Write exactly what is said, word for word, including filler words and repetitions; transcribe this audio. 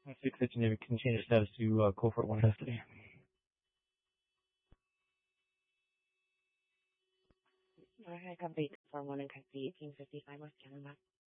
Let's fix it and we can change the status to uh, Cohort one custody. Alright, complete for one and custody eighteen fifty-five West Canada.